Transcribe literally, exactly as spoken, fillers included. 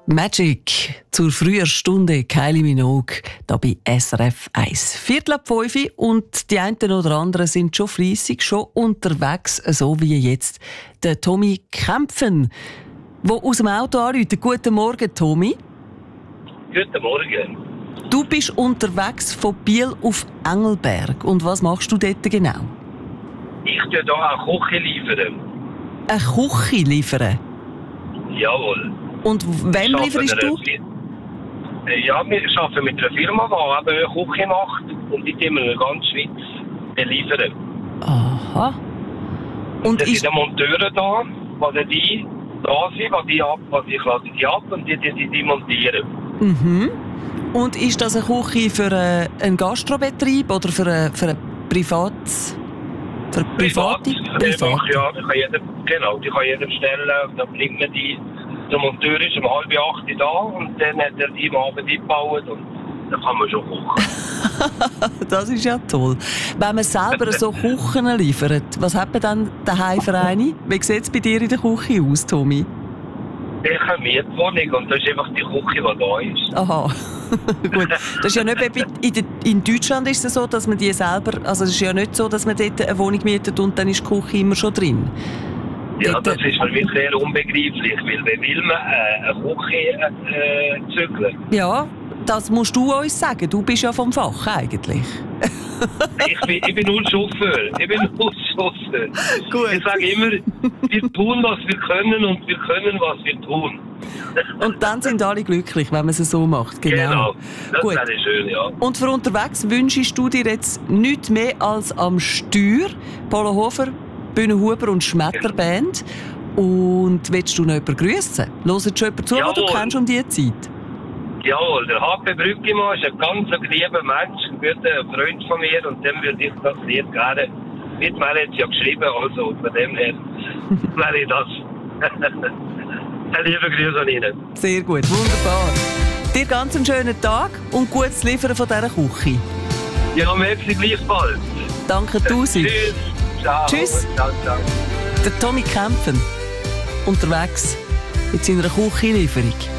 Magic zur frühen Stunde, Kylie Minogue, da bei S R F eins. Viertel ab fünf und die einen oder anderen sind schon fleissig, schon unterwegs, so wie jetzt der Tommy Kämpfen, der aus dem Auto anruft. Guten Morgen, Tommy. Guten Morgen. Du bist unterwegs von Biel auf Engelberg. Und was machst du dort genau? Ich tue hier eine Küche liefern. Eine Küche liefern? Jawohl. Und wem lieferst du? Ja, wir arbeiten mit einer Firma, die eben eine Küche macht und die tun wir in ganz Schweiz beliefern. Aha. Und das ist... sind die Monteure da, die, die da sind, die, die, ab, die lassen die ab und die, die, die, die montieren. Mhm. Und ist das eine Küche für äh, einen Gastrobetrieb oder für ein für Privat... Für private? Privat. Privat. Ja, die kann jeder, genau, die kann jeder bestellen. Da bringt man die... Der Monteur ist um halb acht da und dann hat er die am Abend eingebaut und dann kann man schon kochen. Das ist ja toll. Wenn man selber so Küchen liefert, was hat man dann daheim für eine? Wie sieht es bei dir in der Küche aus, Tommy? Ich habe eine Mietwohnung und das ist einfach die Küche, die da ist. Aha. Gut. Das ist ja nicht wie in, der, in Deutschland ist es so, dass man die selber, also es ist ja nicht so, dass man dort eine Wohnung mietet und dann ist die Küche immer schon drin. Ja, das ist für mich sehr unbegreiflich, weil wie will man äh, eine Küche äh, zügeln? Ja, das musst du uns sagen. Du bist ja vom Fach eigentlich. ich, bin, ich bin nur Chauffeur. Ich bin nur Chauffeur. Gut. Ich sage immer, wir tun, was wir können und wir können, was wir tun. Und dann sind alle glücklich, wenn man es so macht. Genau. Genau. Das Gut. wäre schön, ja. Und für unterwegs wünschst du dir jetzt nichts mehr als am Steuer Polo Hofer, Bühnenhuber und Schmetterband. Und willst du noch jemanden grüssen? Hört schon jemand zu, den du kennst um diese Zeit? Jawohl, der H P Brückemann ist ein ganz lieber Mensch, ein guter Freund von mir und dem würde ich das Lied gerne. Mit mir hat es ja geschrieben, also von dem her wäre ich das. Ein lieber Grüß an Ihnen. Sehr gut, wunderbar. Dir ganz einen schönen Tag und gutes Liefern von dieser Küche. Ja, merci gleichfalls. Danke tausend. Tschüss. Ciao. Tschüss. Ciao, ciao. Der Tommy Kämpfen unterwegs mit seiner Küchenlieferung.